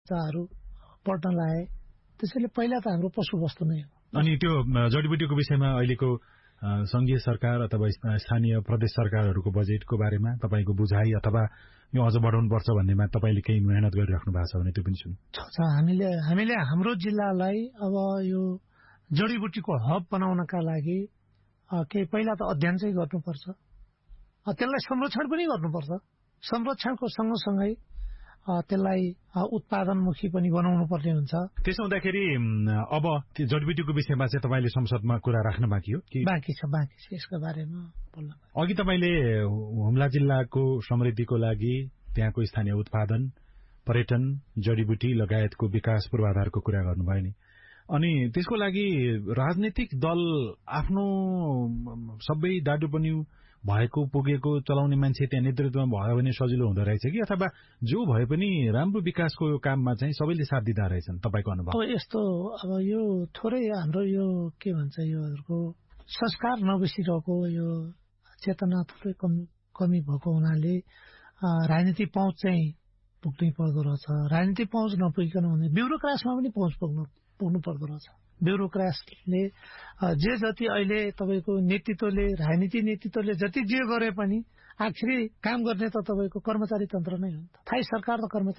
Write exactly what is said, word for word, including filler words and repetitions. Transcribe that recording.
बच्चाहरू पढ्न लाए। त्यसैले पहिला त हाम्रो पशु वस्तु नै हो। अनि त्यो जडीबुटीको विषयमा अहिलेको संघीय सरकार अथवा स्थानीय प्रदेश सरकारहरूको बजेटको बारेमा तपाईको बुझाइ अथवा यो अझ बढाउनुपर्छ भन्नेमा तपाईले केही मेहनत गरिराख्नु भएको छ भने त्यो पनि सुन। हामीले हामीले हाम्रो जिल्लालाई अब यो जडीबुटीको हब बनाउनका लागि के पहिला त अध्ययन चाहिँ गर्नुपर्छ, त्यसलाई संरक्षण पनि गर्नुपर्छ। संरक्षणको सँगसँगै त्यसलाई उत्पादनमुखी पनि बनाउनु पर्ने हुन्छ। त्यसो हुँदाखेरि अब त्यो जडीबुटीको विषयमा चाहिँ तपाईले संसदमा कुरा राख्न बाँकी हो कि? बाँकी छ, बाँकी छ यसको बारेमा बोल्न। अघि तपाईले हुम्ला जिल्लाको समृद्धिको लागि त्यहाँको स्थानीय उत्पादन, पर्यटन, जडीबुटी लगायतको विकास पूर्वाधारको कुरा गर्नुभयो नि। अनि त्यसको लागि राजनीतिक दल आफ्नो सबै डाडु बन्यु भएको पुगेको चलाउने मान्छे त्यहाँ नेतृत्वमा भयो भने सजिलो हुँदो रहेछ कि अथवा जो भए पनि राम्रो विकासको काममा चाहिँ सबैले साथ दिँदा रहेछन् तपाईको अनुभव? अब यस्तो अब यो थोरै हाम्रो यो के भन्छ योहरूको संस्कार नबसिरहेको यो चेतना थोरै कमी कमी भएको हुनाले राजनीतिक पहुँच चाहिँ पुग्नै पर्दो रहेछ। राजनीतिक पहुँच नपुगिकन भने ब्युरोक्रासमा पनि पहुँच पुग्नु पुग्नु पर्दो रहेछ। ब्युरोक्रासले जे जति अहिले तपाईको नेतृत्वले राजनीतिक नेतृत्वले जति जे गरे पनि आखिरी काम गर्ने त तपाईको कर्मचारी तन्त्र नै हो नि त। थाई सरकार र कर्मचारी